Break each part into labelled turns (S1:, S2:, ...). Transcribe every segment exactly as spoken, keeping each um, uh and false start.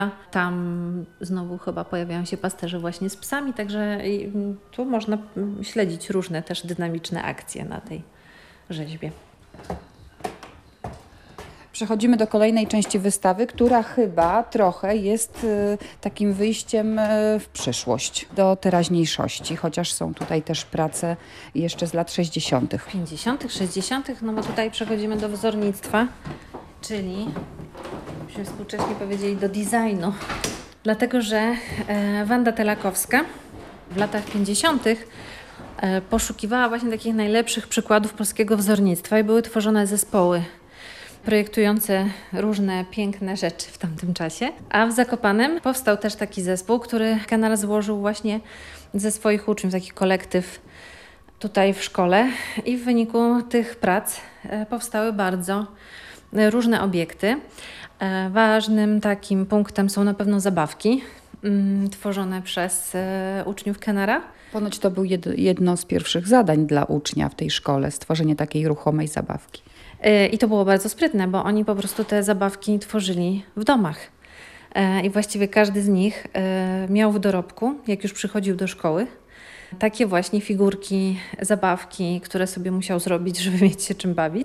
S1: Tam znowu chyba pojawiają się pasterze właśnie z psami, także tu można śledzić różne też dynamiczne akcje na tej rzeźbie.
S2: Przechodzimy do kolejnej części wystawy, która chyba trochę jest y, takim wyjściem y, w przyszłość, do teraźniejszości, chociaż są tutaj też prace jeszcze z lat sześćdziesiątych.
S1: pięćdziesiątych, sześćdziesiątych, no bo tutaj przechodzimy do wzornictwa, czyli byśmy współcześnie powiedzieli do designu. Dlatego, że e, Wanda Telakowska w latach pięćdziesiątych e, poszukiwała właśnie takich najlepszych przykładów polskiego wzornictwa i były tworzone zespoły projektujące różne piękne rzeczy w tamtym czasie. A w Zakopanem powstał też taki zespół, który Kenner złożył właśnie ze swoich uczniów, taki kolektyw tutaj w szkole i w wyniku tych prac powstały bardzo różne obiekty. Ważnym takim punktem są na pewno zabawki tworzone przez uczniów Kennera.
S2: Ponoć to był jedno z pierwszych zadań dla ucznia w tej szkole, stworzenie takiej ruchomej zabawki.
S1: I to było bardzo sprytne, bo oni po prostu te zabawki tworzyli w domach. I właściwie każdy z nich miał w dorobku, jak już przychodził do szkoły, takie właśnie figurki, zabawki, które sobie musiał zrobić, żeby mieć się czym bawić.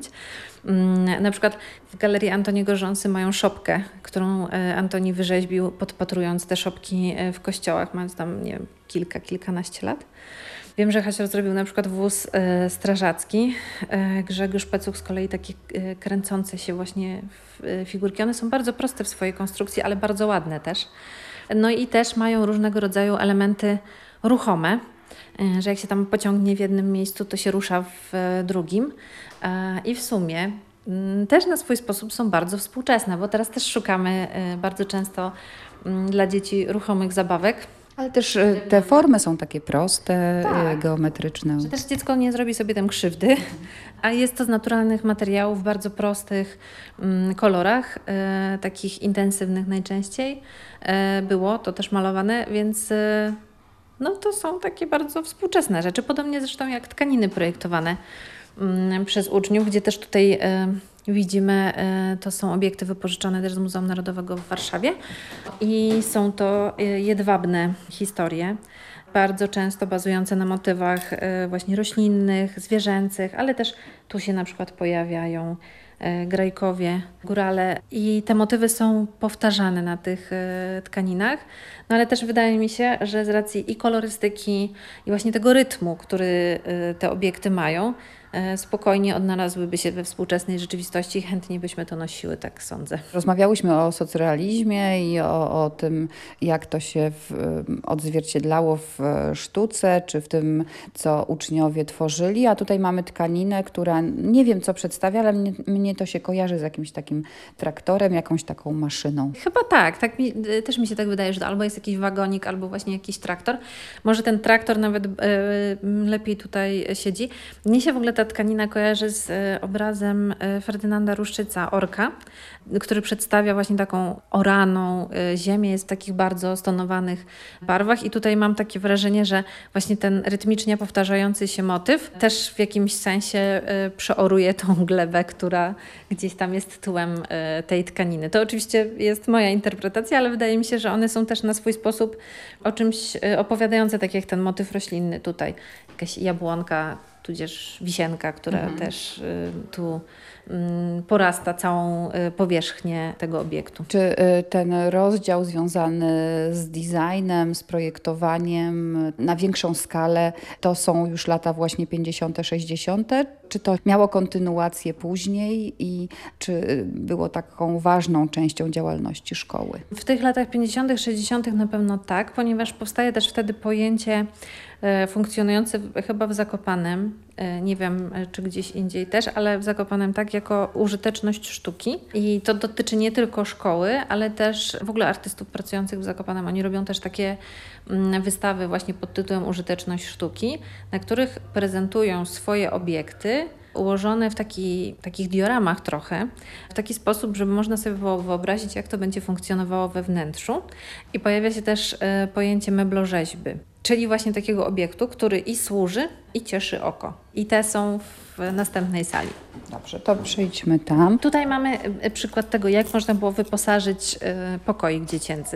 S1: Na przykład w Galerii Antoniego Rząsy mają szopkę, którą Antoni wyrzeźbił, podpatrując te szopki w kościołach, mając tam nie wiem, kilka, kilkanaście lat. Wiem, że Hasior zrobił na przykład wóz e, strażacki. E, Grzegorz Pecuch z kolei takie e, kręcące się właśnie w, e, figurki. One są bardzo proste w swojej konstrukcji, ale bardzo ładne też. No i też mają różnego rodzaju elementy ruchome, e, że jak się tam pociągnie w jednym miejscu, to się rusza w e, drugim. E, I w sumie m, też na swój sposób są bardzo współczesne, bo teraz też szukamy e, bardzo często m, dla dzieci ruchomych zabawek.
S2: Ale też te formy są takie proste,
S1: tak,
S2: geometryczne.
S1: Że też dziecko nie zrobi sobie tam krzywdy, a jest to z naturalnych materiałów, w bardzo prostych mm, kolorach, e, takich intensywnych najczęściej e, było to też malowane, więc e, no to są takie bardzo współczesne rzeczy, podobnie zresztą jak tkaniny projektowane mm, przez uczniów, gdzie też tutaj e, widzimy, e, to są obiekty wypożyczone też z Muzeum Narodowego w Warszawie i są to e, jedwabne historie, bardzo często bazujące na motywach e, właśnie roślinnych, zwierzęcych, ale też tu się na przykład pojawiają e, grajkowie, górale i te motywy są powtarzane na tych e, tkaninach, no ale też wydaje mi się, że z racji i kolorystyki i właśnie tego rytmu, który e, te obiekty mają, spokojnie odnalazłyby się we współczesnej rzeczywistości i chętnie byśmy to nosiły, tak sądzę.
S2: Rozmawiałyśmy o socrealizmie i o, o tym, jak to się w, odzwierciedlało w sztuce, czy w tym, co uczniowie tworzyli, a tutaj mamy tkaninę, która nie wiem, co przedstawia, ale mnie, mnie to się kojarzy z jakimś takim traktorem, jakąś taką maszyną.
S1: Chyba tak, tak mi, też mi się tak wydaje, że to albo jest jakiś wagonik, albo właśnie jakiś traktor. Może ten traktor nawet e, lepiej tutaj siedzi. Mnie się w ogóle ta tkanina kojarzy z obrazem Ferdynanda Ruszczyca, Orka, który przedstawia właśnie taką oraną ziemię, jest w takich bardzo stonowanych barwach i tutaj mam takie wrażenie, że właśnie ten rytmicznie powtarzający się motyw też w jakimś sensie przeoruje tą glebę, która gdzieś tam jest tyłem tej tkaniny. To oczywiście jest moja interpretacja, ale wydaje mi się, że one są też na swój sposób o czymś opowiadające, tak jak ten motyw roślinny tutaj, jakaś jabłonka, tudzież wisienka, która mhm. też y, tu y, porasta całą y, powierzchnię tego obiektu.
S2: Czy y, ten rozdział związany z designem, z projektowaniem na większą skalę, to są już lata właśnie pięćdziesiąte, sześćdziesiąte? Czy to miało kontynuację później i czy było taką ważną częścią działalności szkoły?
S1: W tych latach pięćdziesiątych, sześćdziesiątych na pewno tak, ponieważ powstaje też wtedy pojęcie e, funkcjonujące w, chyba w Zakopanem, e, nie wiem czy gdzieś indziej też, ale w Zakopanem tak, jako użyteczność sztuki. I to dotyczy nie tylko szkoły, ale też w ogóle artystów pracujących w Zakopanem. Oni robią też takie mm, wystawy właśnie pod tytułem Użyteczność sztuki, na których prezentują swoje obiekty, ułożone w taki, takich dioramach trochę, w taki sposób, żeby można sobie było wyobrazić, jak to będzie funkcjonowało we wnętrzu. I pojawia się też e, pojęcie meblorzeźby, czyli właśnie takiego obiektu, który i służy, i cieszy oko. I te są w następnej sali.
S2: Dobrze, to przejdźmy tam.
S1: Tutaj mamy y, przykład tego, jak można było wyposażyć y, pokoik dziecięcy.